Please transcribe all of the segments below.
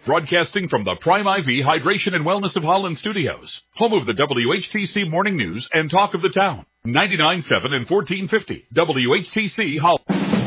Broadcasting from the Prime IV Hydration and Wellness of Holland studios, home of the WHTC Morning News and Talk of the Town. 99.7 and 1450 WHTC Holland.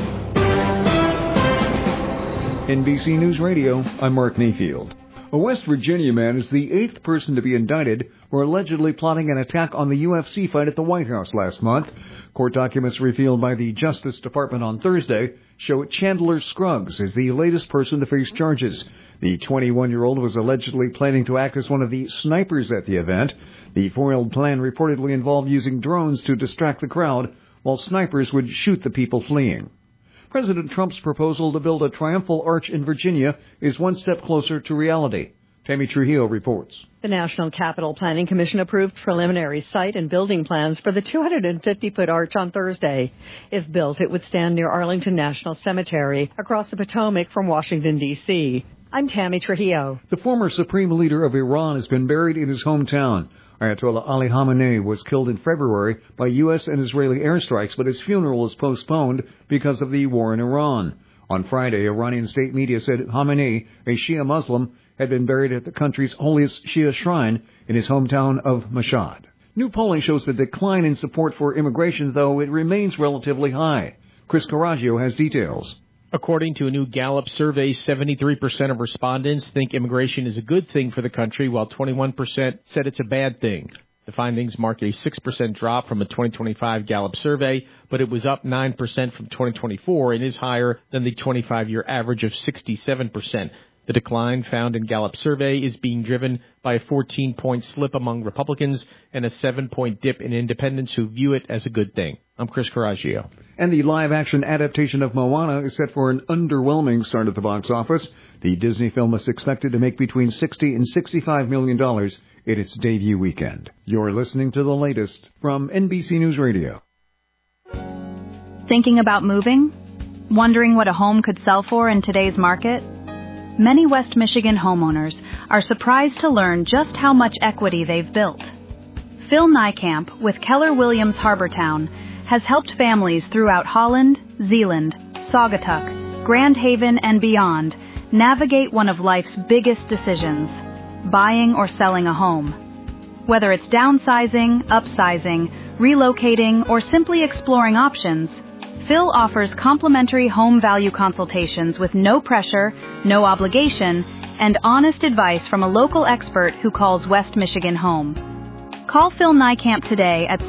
NBC News Radio, I'm Mark Mayfield. A West Virginia man is the 8th person to be indicted for allegedly plotting an attack on the UFC fight at the White House last month. Court documents revealed by the Justice Department on Thursday show Chandler Scruggs is the latest person to face charges. The 21-year-old was allegedly planning to act as one of the snipers at the event. The foiled plan reportedly involved using drones to distract the crowd, while snipers would shoot the people fleeing. President Trump's proposal to build a triumphal arch in Virginia is one step closer to reality. Tammy Trujillo reports. The National Capital Planning Commission approved preliminary site and building plans for the 250-foot arch on Thursday. If built, it would stand near Arlington National Cemetery, across the Potomac from Washington, D.C. I'm Tammy Trujillo. The former supreme leader of Iran has been buried in his hometown. Ayatollah Ali Khamenei was killed in February by U.S. and Israeli airstrikes, but his funeral was postponed because of the war in Iran. On Friday, Iranian state media said Khamenei, a Shia Muslim, had been buried at the country's holiest Shia shrine in his hometown of Mashhad. New polling shows a decline in support for immigration, though it remains relatively high. Chris Coraggio has details. According to a new Gallup survey, 73% of respondents think immigration is a good thing for the country, while 21% said it's a bad thing. The findings mark a 6% drop from a 2025 Gallup survey, but it was up 9% from 2024 and is higher than the 25-year average of 67%. The decline found in Gallup survey is being driven by a 14-point slip among Republicans and a 7-point dip in independents who view it as a good thing. I'm Chris Coraggio. And the live-action adaptation of Moana is set for an underwhelming start at the box office. The Disney film is expected to make between $60 and $65 million in its debut weekend. You're listening to the latest from NBC News Radio. Thinking about moving? Wondering what a home could sell for in today's market? Many West Michigan homeowners are surprised to learn just how much equity they've built. Phil Nijkamp with Keller Williams Harbortown has helped families throughout Holland, Zeeland, Saugatuck, Grand Haven, and beyond navigate one of life's biggest decisions, buying or selling a home. Whether it's downsizing, upsizing, relocating, or simply exploring options, Phil offers complimentary home value consultations with no pressure, no obligation, and honest advice from a local expert who calls West Michigan home. Call Phil Nijkamp today at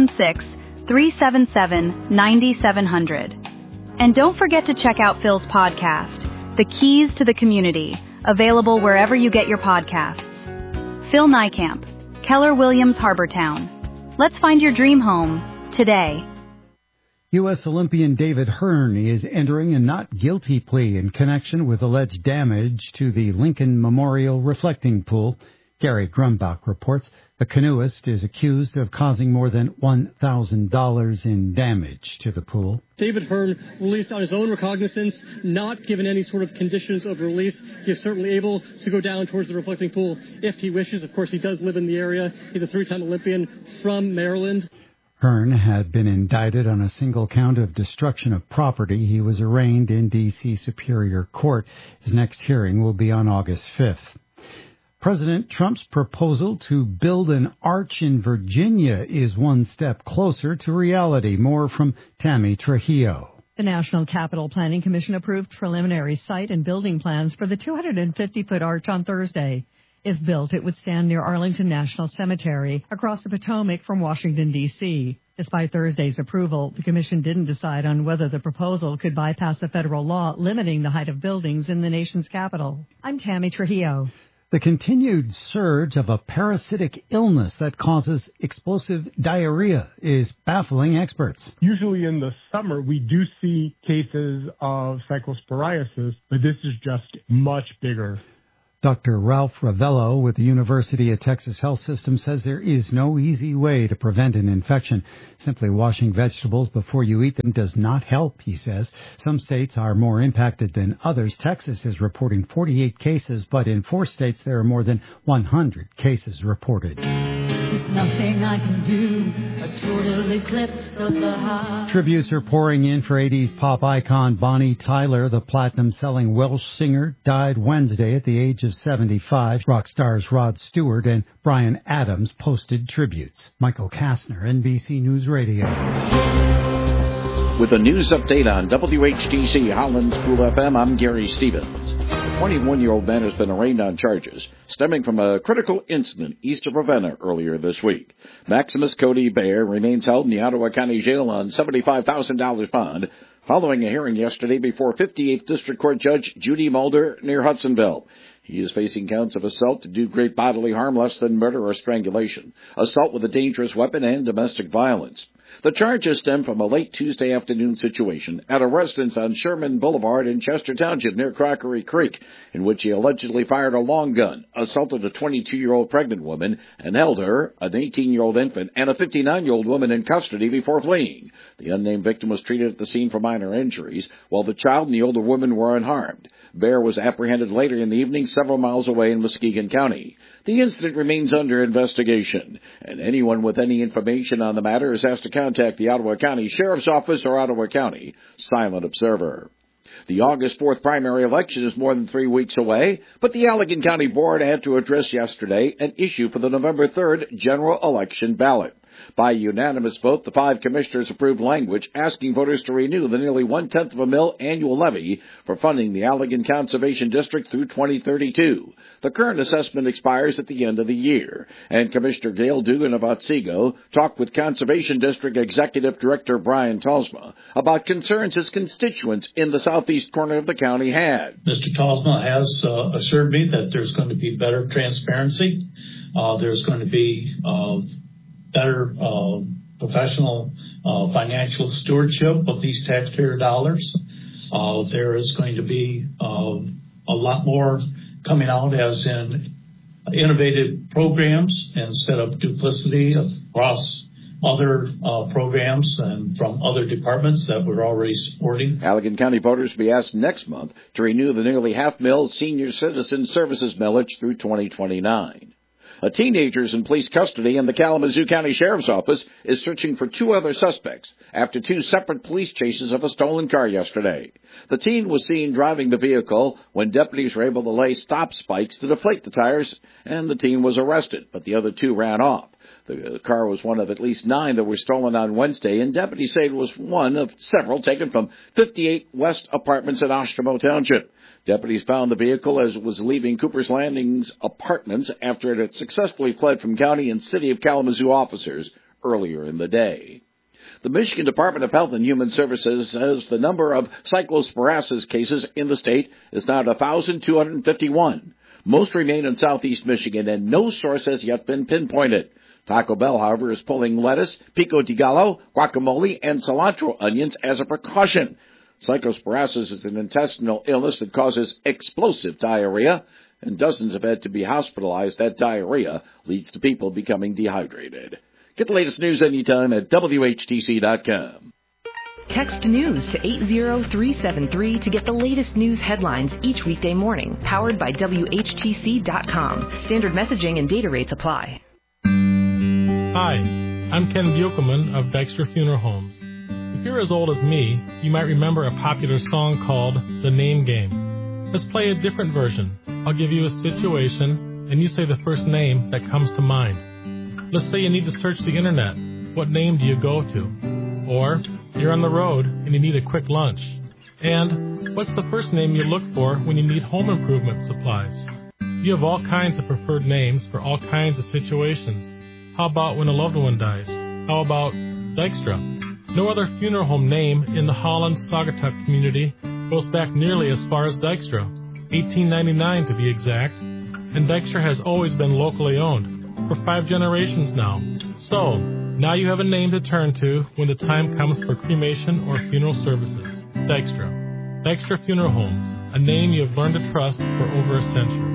616-377-9700. And don't forget to check out Phil's podcast, The Keys to the Community, available wherever you get your podcasts. Phil Nijkamp, Keller Williams Harbortown. Let's find your dream home today. U.S. Olympian David Hearn is entering a not guilty plea in connection with alleged damage to the Lincoln Memorial reflecting pool. Gary Grumbach reports the canoeist is accused of causing more than $1,000 in damage to the pool. David Hearn released on his own recognizance, not given any sort of conditions of release. He is certainly able to go down towards the reflecting pool if he wishes. Of course, he does live in the area. He's a three-time Olympian from Maryland. Hearn had been indicted on a single count of destruction of property. He was arraigned in D.C. Superior Court. His next hearing will be on August 5th. President Trump's proposal to build an arch in Virginia is one step closer to reality. More from Tammy Trujillo. The National Capital Planning Commission approved preliminary site and building plans for the 250-foot arch on Thursday. If built, it would stand near Arlington National Cemetery, across the Potomac from Washington, D.C. Despite Thursday's approval, the commission didn't decide on whether the proposal could bypass a federal law limiting the height of buildings in the nation's capital. I'm Tammy Trujillo. The continued surge of a parasitic illness that causes explosive diarrhea is baffling experts. Usually in the summer, we do see cases of cyclosporiasis, but this is just much bigger. Dr. Ralph Ravello with the University of Texas Health System says there is no easy way to prevent an infection. Simply washing vegetables before you eat them does not help, he says. Some states are more impacted than others. Texas is reporting 48 cases, but in 4 states there are more than 100 cases reported. There's nothing I can do, a total eclipse of the heart. Tributes are pouring in for 80s pop icon Bonnie Tyler. The platinum-selling Welsh singer died Wednesday at the age of 75. Rock stars Rod Stewart and Bryan Adams posted tributes. Michael Kastner, NBC News Radio. With a news update on WHTC Holland's Cool FM, I'm Gary Stevens. A 21-year-old man has been arraigned on charges stemming from a critical incident east of Ravenna earlier this week. Maximus Cody Baer remains held in the Ottawa County Jail on $75,000 bond following a hearing yesterday before 58th District Court Judge Judy Mulder near Hudsonville. He is facing counts of assault to do great bodily harm less than murder or strangulation, assault with a dangerous weapon, and domestic violence. The charges stem from a late Tuesday afternoon situation at a residence on Sherman Boulevard in Chester Township near Crockery Creek, in which he allegedly fired a long gun, assaulted a 22-year-old pregnant woman, and held her, an 18-year-old infant, and a 59-year-old woman in custody before fleeing. The unnamed victim was treated at the scene for minor injuries, while the child and the older woman were unharmed. Baer was apprehended later in the evening several miles away in Muskegon County. The incident remains under investigation, and anyone with any information on the matter is asked to contact the Ottawa County Sheriff's Office or Ottawa County Silent Observer. The August 4th primary election is more than 3 weeks away, but the Allegan County Board had to address yesterday an issue for the November 3rd general election ballot. By unanimous vote, the 5 commissioners approved language asking voters to renew the nearly 1/10 of a mil annual levy for funding the Allegan Conservation District through 2032. The current assessment expires at the end of the year, and Commissioner Gail Dugan of Otsego talked with Conservation District Executive Director Brian Talsma about concerns his constituents in the southeast corner of the county had. Mr. Talsma has assured me that there's going to be better transparency. There's going to be better professional financial stewardship of these taxpayer dollars. There is going to be a lot more coming out as in innovative programs instead of duplicity across other programs and from other departments that we're already supporting. Allegan County voters will be asked next month to renew the nearly $500,000 senior citizen services millage through 2029. A teenager is in police custody, and the Kalamazoo County Sheriff's Office is searching for 2 other suspects after 2 separate police chases of a stolen car yesterday. The teen was seen driving the vehicle when deputies were able to lay stop spikes to deflate the tires, and the teen was arrested, but the other 2 ran off. The car was one of at least 9 that were stolen on Wednesday, and deputies say it was one of several taken from 58 West Apartments in Oshtemo Township. Deputies found the vehicle as it was leaving Cooper's Landing's apartments after it had successfully fled from county and city of Kalamazoo officers earlier in the day. The Michigan Department of Health and Human Services says the number of cyclosporiasis cases in the state is now at 1,251. Most remain in southeast Michigan, and no source has yet been pinpointed. Taco Bell, however, is pulling lettuce, pico de gallo, guacamole, and cilantro onions as a precaution. Cyclosporiasis is an intestinal illness that causes explosive diarrhea, and dozens have had to be hospitalized. That diarrhea leads to people becoming dehydrated. Get the latest news anytime at WHTC.com. Text news to 80373 to get the latest news headlines each weekday morning. Powered by WHTC.com. Standard messaging and data rates apply. Hi, I'm Ken Buchelman of Dykstra Funeral Homes. If you're as old as me, you might remember a popular song called The Name Game. Let's play a different version. I'll give you a situation, and you say the first name that comes to mind. Let's say you need to search the internet. What name do you go to? Or you're on the road and you need a quick lunch. And what's the first name you look for when you need home improvement supplies? You have all kinds of preferred names for all kinds of situations. How about when a loved one dies? How about Dykstra? No other funeral home name in the Holland-Saugatuck community goes back nearly as far as Dykstra, 1899 to be exact, and Dykstra has always been locally owned, for 5 generations now. So, now you have a name to turn to when the time comes for cremation or funeral services. Dykstra. Dykstra Funeral Homes, a name you have learned to trust for over a century.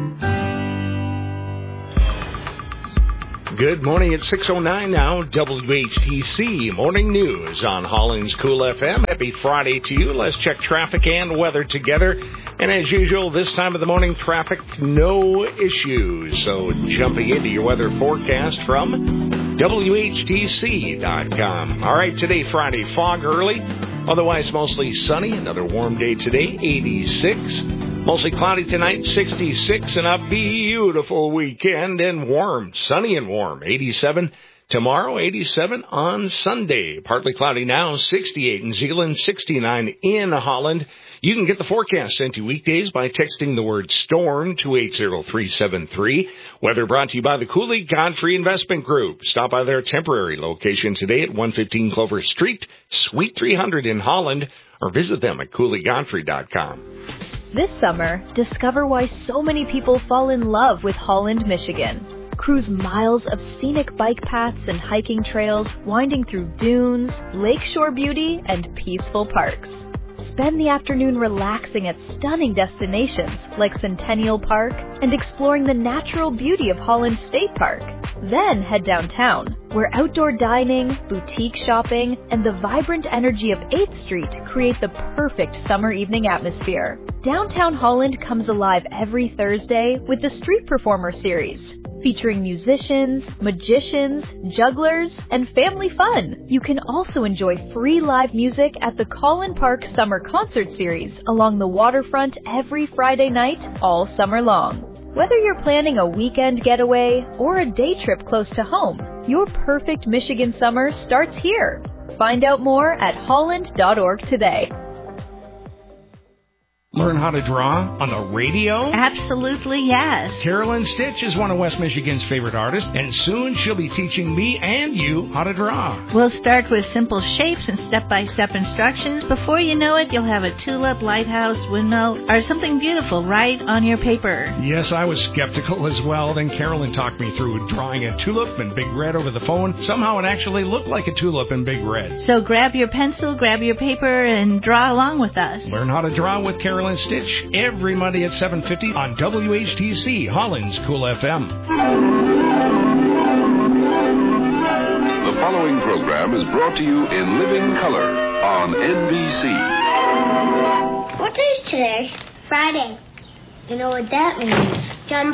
Good morning. It's 6:09 now. WHTC Morning News on Holland's Cool FM. Happy Friday to you. Let's check traffic and weather together. And as usual, this time of the morning, traffic, no issues. So jumping into your weather forecast from WHTC.com. All right, today, Friday, fog early. Otherwise, mostly sunny. Another warm day today, 86. Mostly cloudy tonight, 66. And a beautiful weekend and warm, sunny and warm, 87. Tomorrow, 87 on Sunday. Partly cloudy now, 68 in Zeeland, 69 in Holland. You can get the forecast sent to you weekdays by texting the word storm to 80373. Weather brought to you by the Cooley Godfrey Investment Group. Stop by their temporary location today at 115 Clover Street, Suite 300 in Holland, or visit them at CooleyGodfrey.com. This summer, discover why so many people fall in love with Holland, Michigan. Cruise miles of scenic bike paths and hiking trails, winding through dunes, lakeshore beauty, and peaceful parks. Spend the afternoon relaxing at stunning destinations like Centennial Park and exploring the natural beauty of Holland State Park. Then head downtown, where outdoor dining, boutique shopping, and the vibrant energy of 8th Street create the perfect summer evening atmosphere. Downtown Holland comes alive every Thursday with the Street Performer Series, featuring musicians, magicians, jugglers, and family fun. You can also enjoy free live music at the Collin Park Summer Concert Series along the waterfront every Friday night all summer long. Whether you're planning a weekend getaway or a day trip close to home, your perfect Michigan summer starts here. Find out more at holland.org today. Learn how to draw on the radio? Absolutely, yes. Carolyn Stitch is one of West Michigan's favorite artists, and soon she'll be teaching me and you how to draw. We'll start with simple shapes and step-by-step instructions. Before you know it, you'll have a tulip, lighthouse, windmill, or something beautiful right on your paper. Yes, I was skeptical as well. Then Carolyn talked me through drawing a tulip in big red over the phone. Somehow it actually looked like a tulip in big red. So grab your pencil, grab your paper, and draw along with us. Learn how to draw with Carolyn Stitch every Monday at 7:50 on WHTC, Holland's Cool FM. The following program is brought to you in living color on NBC. What day is today? Friday. You know what that means?